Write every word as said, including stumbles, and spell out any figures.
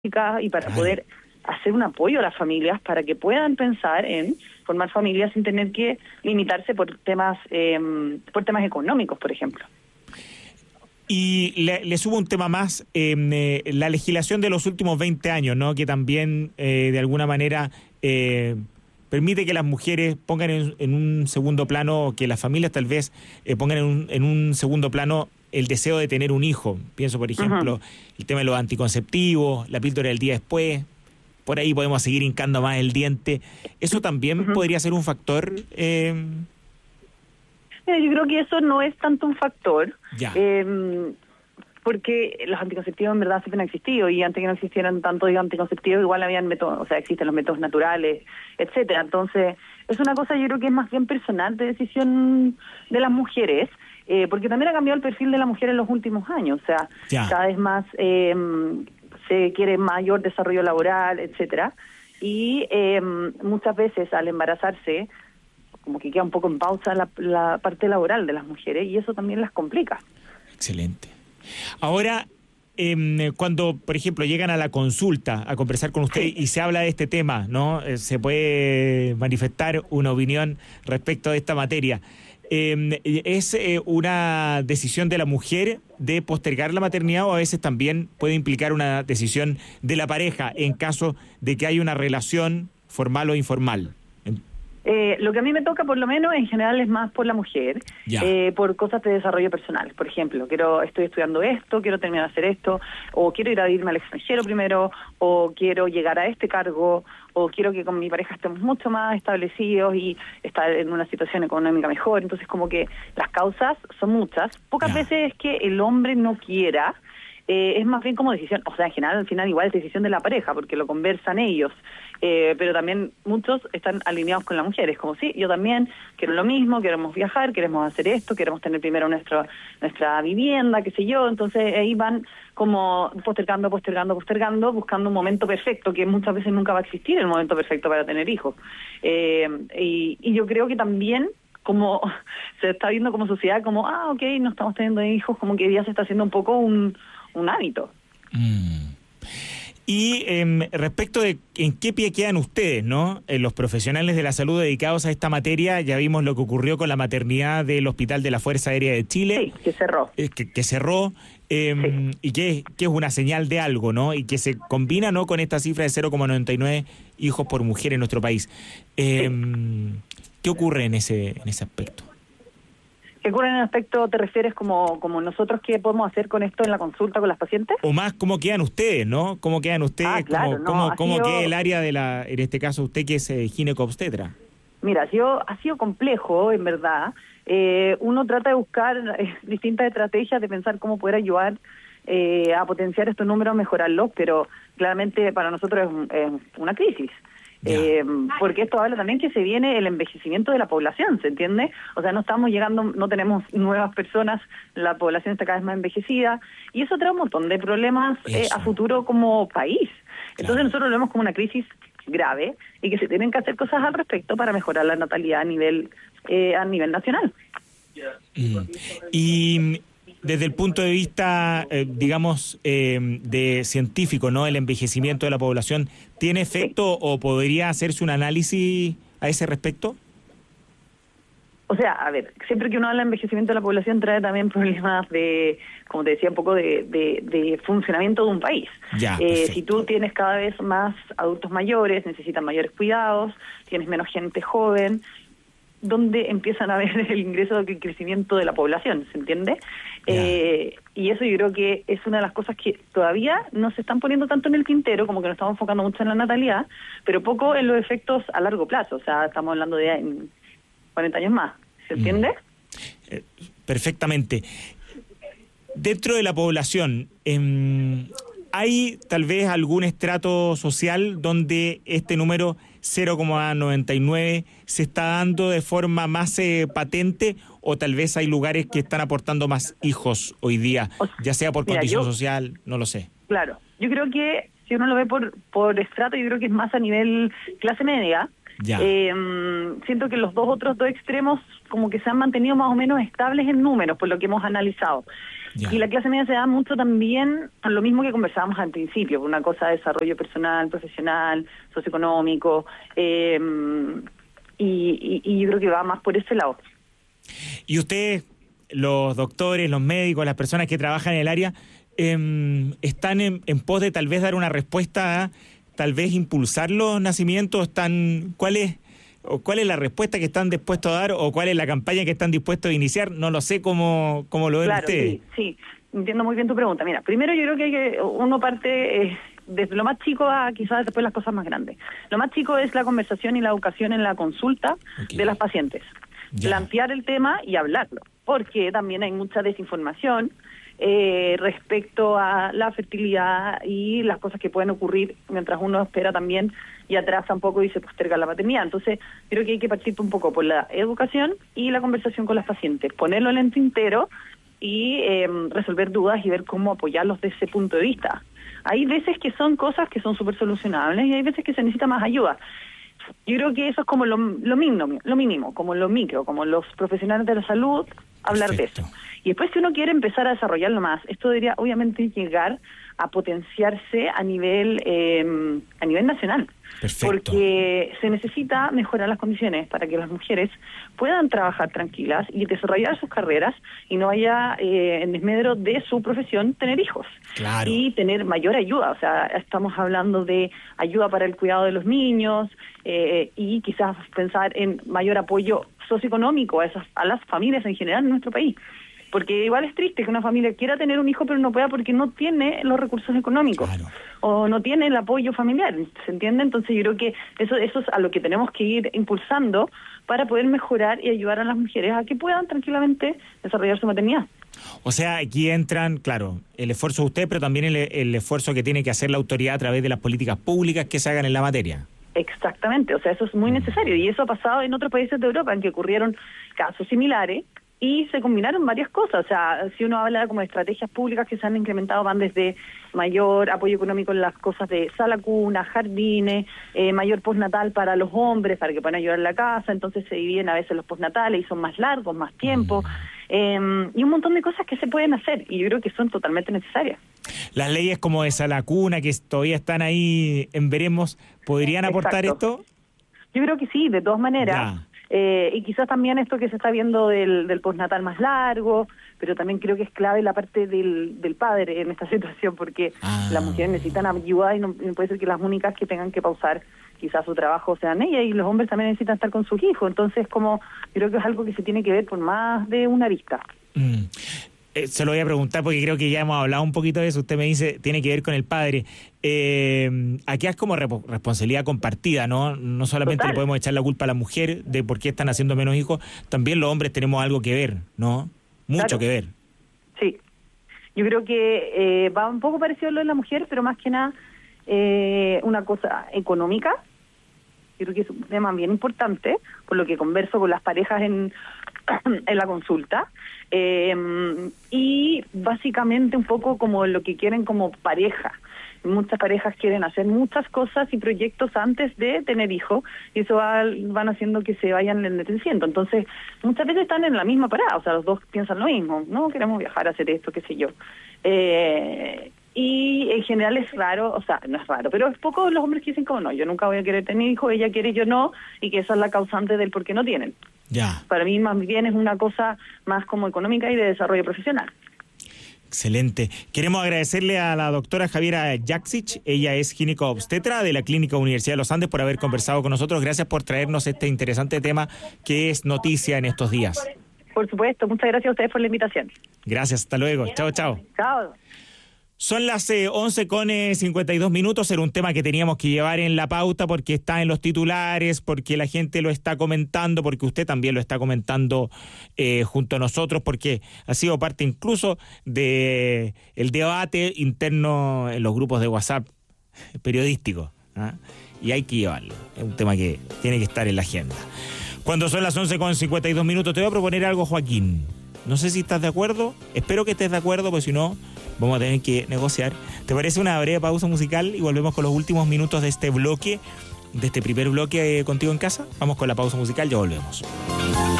y para Claro. poder hacer un apoyo a las familias para que puedan pensar en formar familias sin tener que limitarse por temas eh, por temas económicos, por ejemplo. Y le, le subo un tema más, eh, eh, la legislación de los últimos veinte años, ¿no? Que también, eh, de alguna manera, eh, permite que las mujeres pongan en, en un segundo plano, que las familias tal vez eh, pongan en un, en un segundo plano el deseo de tener un hijo. Pienso, por ejemplo, uh-huh. el tema de los anticonceptivos, la píldora del día después. Por ahí podemos seguir hincando más el diente. ¿Eso también uh-huh. podría ser un factor? Eh... Yo creo que eso no es tanto un factor, Ya. eh, porque los anticonceptivos en verdad siempre han existido, y antes que no existieran tantos anticonceptivos igual habían métodos, o sea, existen los métodos naturales, etcétera. Entonces, es una cosa yo creo que es más bien personal de decisión de las mujeres, eh, porque también ha cambiado el perfil de la mujer en los últimos años, o sea, ya. cada vez más eh, se quiere mayor desarrollo laboral, etcétera, y eh, muchas veces al embarazarse como que queda un poco en pausa la, la parte laboral de las mujeres, y eso también las complica. Excelente. Ahora, eh, cuando, por ejemplo, llegan a la consulta a conversar con usted sí. y se habla de este tema, ¿no? Eh, se puede manifestar una opinión respecto de esta materia. Eh, ¿Es eh, una decisión de la mujer de postergar la maternidad, o a veces también puede implicar una decisión de la pareja en caso de que haya una relación formal o informal? Eh, lo que a mí me toca, por lo menos, en general es más por la mujer, eh, por cosas de desarrollo personal. Por ejemplo, quiero estoy estudiando esto, quiero terminar de hacer esto, o quiero ir a irme al extranjero primero, o quiero llegar a este cargo, o quiero que con mi pareja estemos mucho más establecidos y estar en una situación económica mejor. Entonces, como que las causas son muchas. Pocas yeah. veces es que el hombre no quiera, eh, es más bien como decisión, o sea, en general, al final igual es decisión de la pareja, porque lo conversan ellos. Eh, pero también muchos están alineados con las mujeres, como sí, yo también quiero lo mismo, queremos viajar, queremos hacer esto, queremos tener primero nuestro, nuestra vivienda, qué sé yo. Entonces ahí van como postergando, postergando, postergando, buscando un momento perfecto, que muchas veces nunca va a existir el momento perfecto para tener hijos. Eh, y, y yo creo que también como se está viendo como sociedad, como, ah, ok, no estamos teniendo hijos, como que ya se está haciendo un poco un, un hábito. Mm. Y eh, respecto de en qué pie quedan ustedes, ¿no? Eh, los profesionales de la salud dedicados a esta materia, ya vimos lo que ocurrió con la maternidad del Hospital de la Fuerza Aérea de Chile. Sí, que cerró. Eh, que, que cerró, eh, sí. y que, que es una señal de algo, ¿no? Y que se combina, ¿no?, con esta cifra de cero coma noventa y nueve hijos por mujer en nuestro país. Eh, sí. ¿Qué ocurre en ese, en ese aspecto? ¿Qué ocurre en el aspecto, te refieres como, como nosotros qué podemos hacer con esto en la consulta con las pacientes? O más, ¿cómo quedan ustedes, no? ¿Cómo quedan ustedes? Ah, claro, ¿Cómo, no, cómo, cómo sido... queda el área de la, en este caso usted que es eh, gineco-obstetra? Mira, ha sido, ha sido complejo, en verdad. Eh, uno trata de buscar eh, distintas estrategias de pensar cómo poder ayudar eh, a potenciar estos números, mejorarlos, pero claramente para nosotros es, un, es una crisis. Eh, porque esto habla también que se viene el envejecimiento de la población, ¿se entiende? O sea, no estamos llegando, no tenemos nuevas personas, la población está cada vez más envejecida, y eso trae un montón de problemas eh, a futuro como país. Entonces claro. nosotros lo vemos como una crisis grave y que se tienen que hacer cosas al respecto para mejorar la natalidad a nivel eh, a nivel nacional. Mm. Y desde el punto de vista, eh, digamos, eh, de científico, ¿no? El envejecimiento de la población, ¿tiene efecto sí. o podría hacerse un análisis a ese respecto? O sea, a ver, siempre que uno habla de envejecimiento de la población trae también problemas de, como te decía, un poco de, de, de funcionamiento de un país. Ya, eh, si tú tienes cada vez más adultos mayores, necesitan mayores cuidados, tienes menos gente joven, donde empiezan a ver el ingreso, el crecimiento de la población, ¿se entiende? Yeah. Eh, y eso yo creo que es una de las cosas que todavía no se están poniendo tanto en el tintero, como que nos estamos enfocando mucho en la natalidad, pero poco en los efectos a largo plazo. O sea, estamos hablando de en cuarenta años más, ¿se entiende? Mm. Eh, perfectamente. Dentro de la población, eh, ¿hay tal vez algún estrato social donde este número cero coma noventa y nueve se está dando de forma más eh, patente, o tal vez hay lugares que están aportando más hijos hoy día, ya sea por Mira, condición yo, social, no lo sé? Claro, yo creo que si uno lo ve por, por estrato, yo creo que es más a nivel clase media. Ya. Eh, siento que los dos otros dos extremos como que se han mantenido más o menos estables en números, por lo que hemos analizado. Yeah. Y la clase media se da mucho también a lo mismo que conversábamos al principio, una cosa de desarrollo personal, profesional, socioeconómico, eh, y, y, y yo creo que va más por ese lado. Y ustedes, los doctores, los médicos, las personas que trabajan en el área, eh, están en, en pos de tal vez dar una respuesta a tal vez impulsar los nacimientos. Están, ¿cuál es, o cuál es la respuesta que están dispuestos a dar o cuál es la campaña que están dispuestos a iniciar? No lo sé cómo, cómo lo ven claro, ustedes. Sí, sí, entiendo muy bien tu pregunta. Mira, primero yo creo que, hay que uno parte eh, desde lo más chico a quizás después las cosas más grandes. Lo más chico es la conversación y la educación en la consulta okay. de las pacientes. Ya. Plantear el tema y hablarlo, porque también hay mucha desinformación eh, respecto a la fertilidad y las cosas que pueden ocurrir mientras uno espera también y atrasa un poco y se posterga la maternidad. Entonces, creo que hay que partir un poco por la educación y la conversación con las pacientes, ponerlo en el tintero y eh, resolver dudas y ver cómo apoyarlos desde ese punto de vista. Hay veces que son cosas que son súper solucionables y hay veces que se necesita más ayuda. Yo creo que eso es como lo, lo mínimo, lo mínimo, como lo micro, como los profesionales de la salud, hablar Perfecto. de eso. Y después, si uno quiere empezar a desarrollarlo más, esto debería obviamente llegar a potenciarse a nivel eh, a nivel nacional. Perfecto. Porque se necesita mejorar las condiciones para que las mujeres puedan trabajar tranquilas y desarrollar sus carreras y no haya eh, en desmedro de su profesión tener hijos. Claro. Y tener mayor ayuda. O sea, estamos hablando de ayuda para el cuidado de los niños eh, y quizás pensar en mayor apoyo socioeconómico a esas a las familias en general en nuestro país. Porque igual es triste que una familia quiera tener un hijo pero no pueda porque no tiene los recursos económicos claro. o no tiene el apoyo familiar, ¿se entiende? Entonces yo creo que eso, eso es a lo que tenemos que ir impulsando para poder mejorar y ayudar a las mujeres a que puedan tranquilamente desarrollar su maternidad. O sea, aquí entran, claro, el esfuerzo de usted, pero también el, el esfuerzo que tiene que hacer la autoridad a través de las políticas públicas que se hagan en la materia. Exactamente, o sea, eso es muy necesario y eso ha pasado en otros países de Europa en que ocurrieron casos similares y se combinaron varias cosas. O sea, si uno habla como de estrategias públicas que se han incrementado, van desde mayor apoyo económico en las cosas de sala cuna, jardines, eh, mayor postnatal para los hombres, para que puedan ayudar en la casa, entonces se dividen a veces los postnatales y son más largos, más tiempo, eh, y un montón de cosas que se pueden hacer, y yo creo que son totalmente necesarias. Las leyes como de sala cuna, que todavía están ahí en veremos, ¿podrían aportar Exacto. esto? Yo creo que sí, de todas maneras. Ya. Eh, y quizás también esto que se está viendo del, del postnatal más largo, pero también creo que es clave la parte del, del padre en esta situación, porque ah. las mujeres necesitan ayuda y no, no puede ser que las únicas que tengan que pausar quizás su trabajo sean ellas, y los hombres también necesitan estar con sus hijos. Entonces, como creo que es algo que se tiene que ver por más de una arista. Mm. Eh, se lo voy a preguntar porque creo que ya hemos hablado un poquito de eso. Usted me dice, tiene que ver con el padre. Eh, aquí es como rep- responsabilidad compartida, ¿no? No solamente Total. le podemos echar la culpa a la mujer de por qué están haciendo menos hijos, también los hombres tenemos algo que ver, ¿no? Mucho claro. que ver. Sí. Yo creo que eh, va un poco parecido a lo de la mujer, pero más que nada eh, una cosa económica. Yo creo que es un tema bien importante, por lo que converso con las parejas en, en la consulta. Eh, y básicamente un poco como lo que quieren como pareja. Muchas parejas quieren hacer muchas cosas y proyectos antes de tener hijos, y eso va, van haciendo que se vayan enlenteciendo. Entonces, muchas veces están en la misma parada, o sea, los dos piensan lo mismo, no queremos viajar a hacer esto, qué sé yo. Eh, y en general es raro, o sea, no es raro, pero es poco los hombres que dicen como no, yo nunca voy a querer tener hijos, ella quiere, yo no, y que esa es la causante del por qué no tienen. Ya. Para mí más bien es una cosa más como económica y de desarrollo profesional. Excelente. Queremos agradecerle a la doctora Javiera Jaksic, ella es ginecobstetra de la Clínica Universidad de los Andes, por haber conversado con nosotros. Gracias por traernos este interesante tema que es noticia en estos días. Por supuesto, muchas gracias a ustedes por la invitación. Gracias, hasta luego. Chao, chao. Chao. Son las eh, once con cincuenta y dos minutos, era un tema que teníamos que llevar en la pauta porque está en los titulares, porque la gente lo está comentando, porque usted también lo está comentando eh, junto a nosotros, porque ha sido parte incluso de el debate interno en los grupos de WhatsApp periodísticos, ¿eh? Y hay que llevarlo, es un tema que tiene que estar en la agenda. Cuando son las once con cincuenta y dos minutos, te voy a proponer algo, Joaquín. No sé si estás de acuerdo, espero que estés de acuerdo, porque si no, vamos a tener que negociar. ¿Te parece una breve pausa musical y volvemos con los últimos minutos de este bloque, de este primer bloque eh, Contigo en Casa? Vamos con la pausa musical, ya volvemos.